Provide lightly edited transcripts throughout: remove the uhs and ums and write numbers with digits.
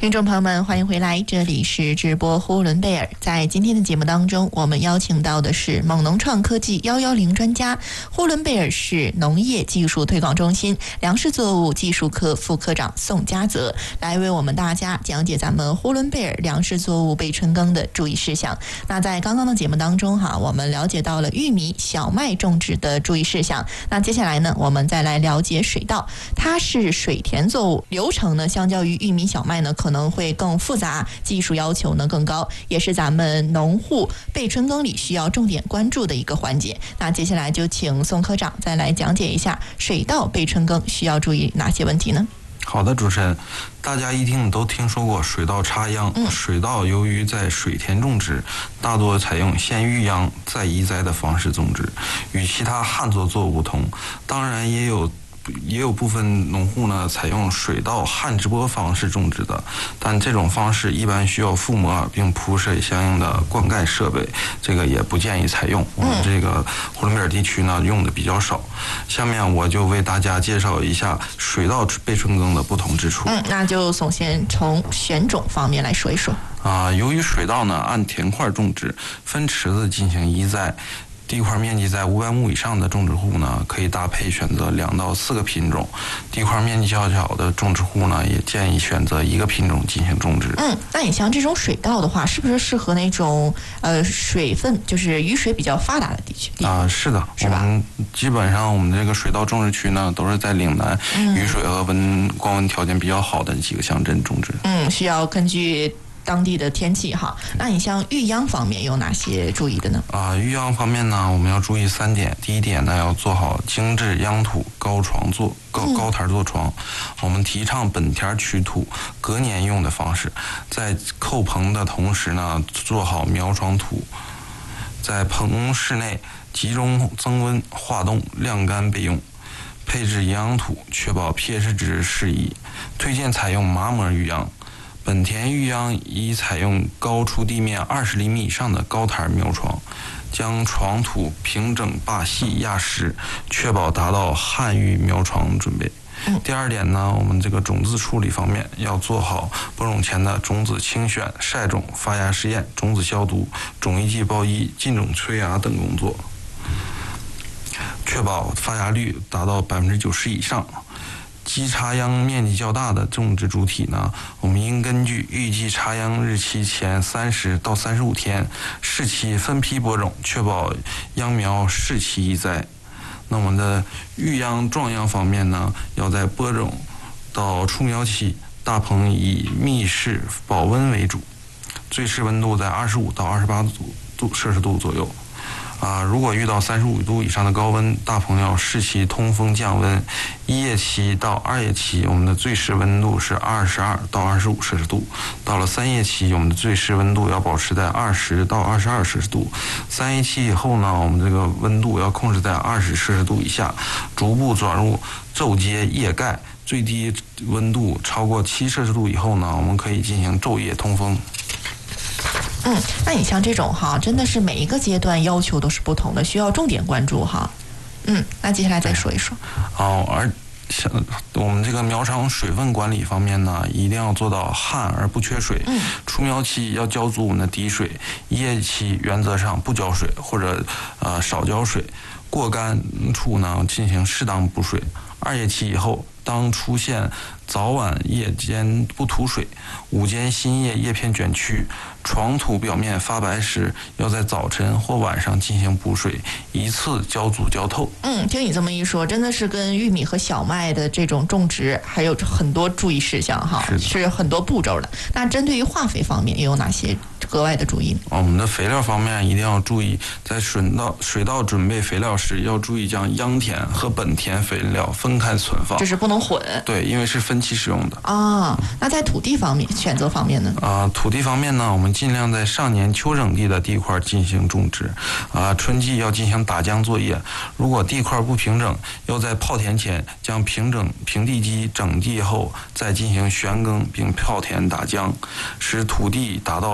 听众朋友们，欢迎回来，这里是直播呼伦贝尔。在今天的节目当中，我们邀请到的是蒙农创科技110专家，呼伦贝尔市农业技术推广中心粮食作物技术科副科长宋家泽，来为我们大家讲解咱们呼伦贝尔粮食作物备春耕的注意事项。那在刚刚的节目当中我们了解到了玉米、小麦种植的注意事项。那接下来呢，我们再来了解水稻，它是水田作物，流程呢相较于玉米、小麦呢可能会更复杂，技术要求呢更高，也是咱们农户备春耕里需要重点关注的一个环节。那接下来就请宋科长再来讲解一下水稻备春耕需要注意哪些问题呢？ 好的，主持人，大家一定都听说过水稻插秧。水稻由于在水田种植，大多采用先育秧再移栽的方式种植，与其他旱作作物不同。当然也有部分农户呢采用水稻旱直播方式种植的，但这种方式一般需要覆膜并铺设相应的灌溉设备，这个也不建议采用。我们这个呼伦贝尔地区呢用的比较少。下面我就为大家介绍一下水稻备春耕的不同之处。 那就首先从选种方面来说一说。 由于水稻呢按田块种植，分池子进行移栽。地块面积在500亩以上的种植户呢，可以搭配选择2到4个品种；地块面积较小的种植户呢，也建议选择1个品种进行种植。 那你像这种水稻的话，是不是适合那种水分就是雨水比较发达的地区？ 是的，我们基本上我们这个水稻种植区呢，都是在岭南雨水和光温条件比较好的几个乡镇种植。 需要根据当地的天气哈。那你像育秧方面有哪些注意的呢？ 育秧方面呢，我们要注意3点。第一点呢，要做好精致秧土高台做床。我们提倡本田取土隔年用的方式，在扣棚的同时呢，做好苗床土，在棚室内集中增温化冻晾干备用。配置营养土，确保 pH 值适宜。推荐采用麻膜育秧。本田育秧宜采用高出地面20厘米以上的高台苗床，将床土平整拔细压实，确保达到旱育苗床准备。第二点呢，我们这个种子处理方面要做好播种前的种子清选、晒种、发芽试验、种子消毒、种育剂包衣、浸种催芽等工作，确保发芽率达到90%以上。基插秧面积较大的种植主体呢，我们应根据预计插秧日期前30到35天适期分批播种，确保秧苗适期移栽。那我们的育秧壮秧方面呢，要在播种到出苗期，大棚以密室保温为主，最适温度在25到28摄氏度左右。如果遇到35度以上的高温，大棚要适期通风降温。1叶期到2叶期，我们的最适温度是22到25摄氏度。到了3叶期，我们的最适温度要保持在20到22摄氏度。3叶期以后呢，我们这个温度要控制在20摄氏度以下，逐步转入昼接叶盖。最低温度超过7摄氏度以后呢，我们可以进行昼夜通风。 那你像这种真的是每一个阶段要求都是不同的，需要重点关注那接下来再说一说。 而像我们这个苗场水分管理方面呢，一定要做到旱而不缺水。出苗期要浇足我们的底水，1叶期原则上不浇水或者少浇水，过干处呢进行适当补水。2叶期以后，当出现早晚夜间不吐水，午间新叶叶片卷曲，床土表面发白时，要在早晨或晚上进行补水，一次浇足浇透。 听你这么一说，真的是跟玉米和小麦的这种种植还有很多注意事项是很多步骤的。那针对于化肥方面又有哪些额外的注意呢？ 我们的肥料方面一定要注意，在水稻准备肥料时，要注意将秧田和本田肥料分开存放， 就是不能混。 对，因为是分期使用的。 那在土地方面选择方面呢？ 土地方面呢，我们尽量在上年秋整地的地块进行种植。春季要进行打浆作业。如果地块不平整，要在泡田前将平地基整地后，再进行旋耕并泡田打浆，使土地达到我们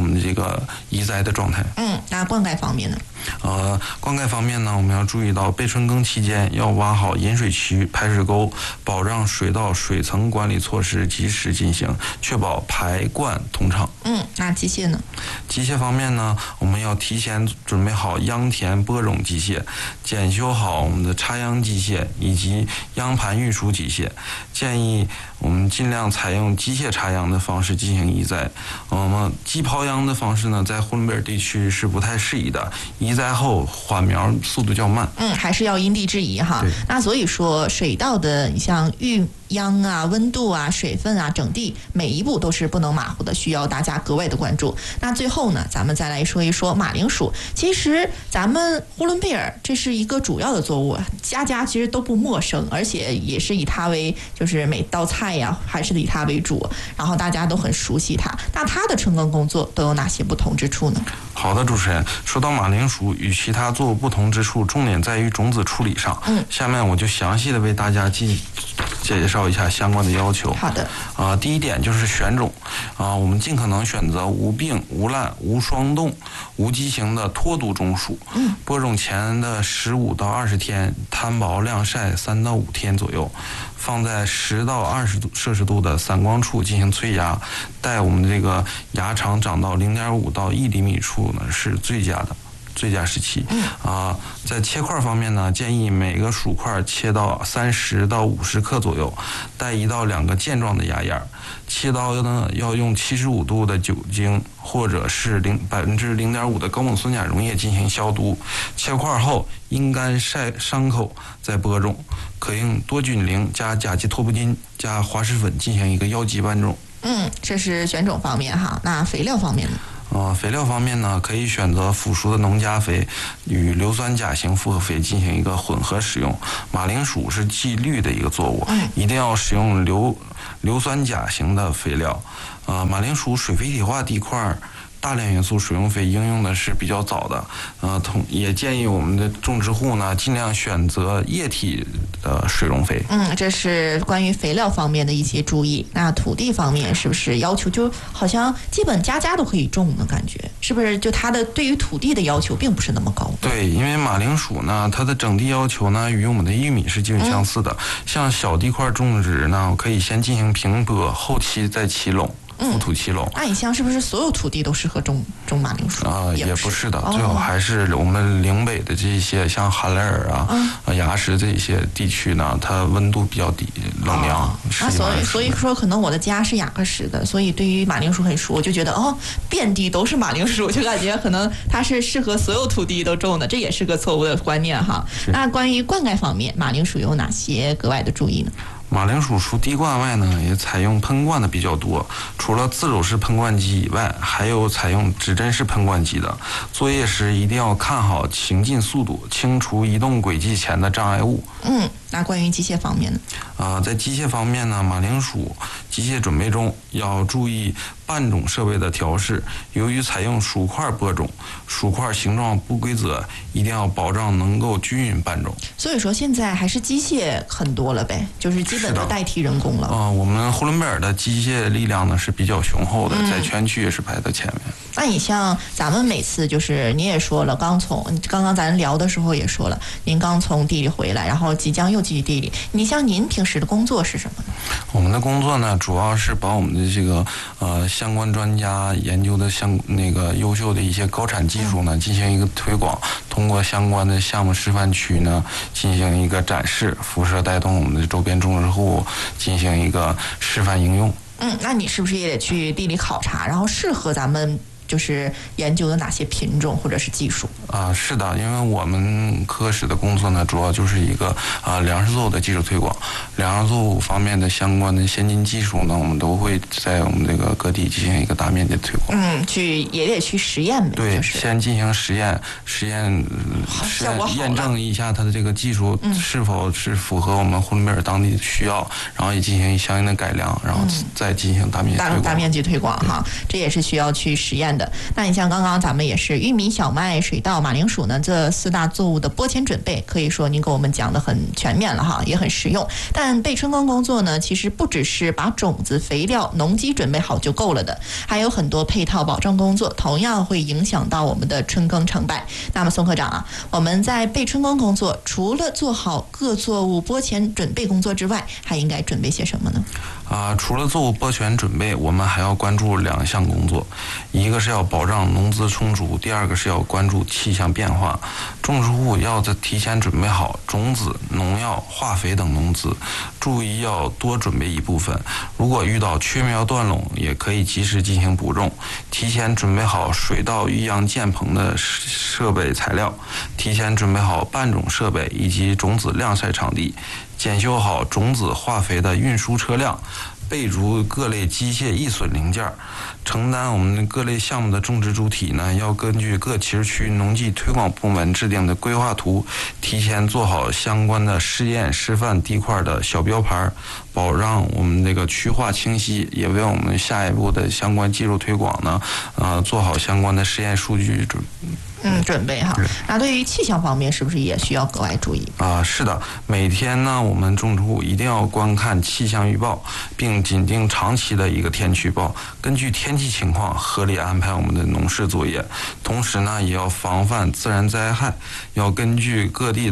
们的这个移栽的状态。 那灌溉方面呢？ 灌溉方面呢，我们要注意到备春耕期间要挖好引水渠、排水沟，保障水稻水层管理措施及时进行，确保排灌通畅。 那机械呢？ 机械方面呢，我们要提前准备好秧田播种机械，检修好我们的插秧机械以及秧盘运输机械。建议我们尽量采用机械插秧的方式进行移栽。机刨秧的方式呢，在呼伦贝尔地区是不太适宜的，移栽后缓苗速度较慢。 还是要因地制宜哈。那所以说，水稻的你像育秧啊、温度啊、水分啊、整地每一步都是不能马虎的，需要大家格外的关注。那最后呢，咱们再来说一说马铃薯。其实咱们呼伦贝尔这是一个主要的作物，家家其实都不陌生，而且也是以它为就是每道菜呀，还是以它为主，然后大家都很熟悉它。那它的春耕工作都有哪些不同之处呢？ 好的，主持人，说到马铃薯与其他作物不同之处，重点在于种子处理上。下面我就详细的为大家介绍一下相关的要求。 好的。 第一点就是选种。我们尽可能选择无病、无烂、无霜冻、无畸形的脱毒种属。播种前的15到20天，摊薄晾晒3到5天左右，放在10到20摄氏度的散光处进行催芽，待我们的这个芽长长到0.5到1厘米处呢，是最佳时期。在切块方面呢，建议每个薯块切到30到50克左右，带1到2个健壮的芽眼。切刀呢要用75度的酒精或者是0.5%的高锰酸钾溶液进行消毒。切块后阴干晒伤口再播种，可用多菌灵加甲基托布金加滑石粉进行一个药剂拌种。 这是选种方面哈。那肥料方面呢？ 肥料方面呢，可以选择腐熟的农家肥与硫酸钾型复合肥进行一个混合使用。马铃薯是季绿的一个作物，一定要使用硫酸钾型的肥料。马铃薯水肥体化地块大量元素水溶肥应用的是比较早的，也建议我们的种植户呢尽量选择液体的水溶肥。 这是关于肥料方面的一些注意。那土地方面是不是要求就好像基本家家都可以种的感觉？是不是就它的对于土地的要求并不是那么高？ 对，因为马铃薯呢，它的整地要求呢与我们的玉米是基本相似的。像小地块种植呢，可以先进行平播，后期再起垄。覆土齐垄。 那你像是不是所有土地都适合种马铃薯？ 也不是的，最好还是我们岭北的这些像哈莱尔崖石这些地区呢，它温度比较低，冷凉。 所以说可能我的家是雅克什的，所以对于马铃薯很熟，我就觉得遍地都是马铃薯，就感觉可能它是适合所有土地都种的，这也是个错误的观念哈。那关于灌溉方面，马铃薯有哪些格外的注意呢？ 马铃薯除滴灌外呢，也采用喷灌的比较多。除了自走式喷灌机以外，还有采用指针式喷灌机的。作业时一定要看好行进速度，清除移动轨迹前的障碍物。 那关于机械方面呢？ 在机械方面呢，马铃薯机械准备中要注意拌种设备的调试。由于采用薯块播种，薯块形状不规则，一定要保障能够均匀拌种。 所以说现在还是机械很多了呗，就是基本都代替人工了。 我们呼伦贝尔的机械力量呢是比较雄厚的，在全区也是排在前面。 那你像咱们每次就是你也说了，刚刚咱聊的时候也说了，您刚从地里回来，然后即将又继续地里。你像您平时的工作是什么呢？ 我们的工作呢，主要是把我们的这个相关专家研究的优秀的一些高产技术呢进行一个推广，通过相关的项目示范区呢进行一个展示，辐射带动我们的周边种植户进行一个示范应用。 那你是不是也得去地里考察，然后适合咱们就是研究的哪些品种或者是技术？ 是的，因为我们科室的工作呢，主要就是一个粮食作物的技术推广，粮食作物方面的相关的先进技术呢，我们都会在我们这个各地进行一个大面积的推广。 也得去实验呗。 对，先进行实验验证一下它的这个技术是否是符合我们呼伦贝尔当地的需要，然后也进行相应的改良，然后再进行大面积推广。 大面积推广哈，这也是需要去实验的。 的。那你像刚刚咱们也是玉米、小麦、水稻、马铃薯呢这4大作物的播前准备，可以说您给我们讲的很全面了哈，也很实用。但备春耕工作呢，其实不只是把种子、肥料、农机准备好就够了的，还有很多配套保障工作，同样会影响到我们的春耕成败。那么宋科长啊，我们在备春耕工作除了做好各作物播前准备工作之外，还应该准备些什么呢？ 除了作物播前准备，我们还要关注2项工作，一个是要保障农资充足，第二个是要关注气象变化。种植户要提前准备好种子、农药、化肥等农资，注意要多准备一部分。如果遇到缺苗断垄，也可以及时进行补种。提前准备好水稻育秧建棚的设备材料，提前准备好拌种设备以及种子晾晒场地，检修好种子、化肥的运输车辆，备足各类机械易损零件。承担我们各类项目的种植主体呢，要根据各其实区农技推广部门制定的规划图，提前做好相关的试验示范地块的小标牌，保障我们这个区划清晰，也为我们下一步的相关技术推广呢，做好相关的实验数据准备哈。那对于气象方面，是不是也需要格外注意？ 是的，每天呢，我们种植户一定要观看气象预报，并紧盯长期的一个天气预报，根据天气情况合理安排我们的农事作业。同时呢，也要防范自然灾害，要根据各地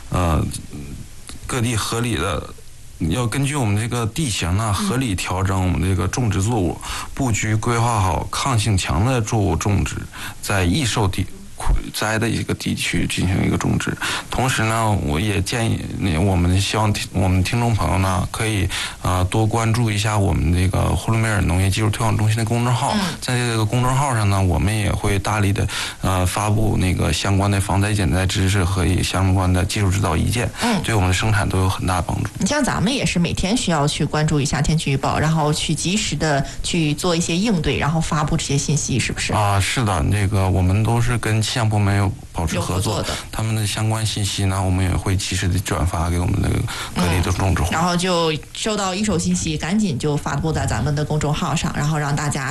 合理的。要根据我们这个地形呢，合理调整我们这个种植作物，布局规划好抗性强的作物种植，在易受灾的一个地区进行一个种植。同时呢，我也建议希望我们听众朋友呢，可以多关注一下我们这个呼伦贝尔农业技术推广中心的公众号。在这个公众号上呢，我们也会大力的发布那个相关的防灾减灾知识和相关的技术指导意见，对我们的生产都有很大的帮助。 你像咱们也是每天需要去关注一下天气预报，然后去及时的去做一些应对，然后发布这些信息，是不是？ 是的，那个我们都是跟气象部门有保持合作的， 他们的相关信息呢，我们也会及时的转发给我们的各地的种植户， 然后就收到一手信息，赶紧就发布在咱们的公众号上，然后让大家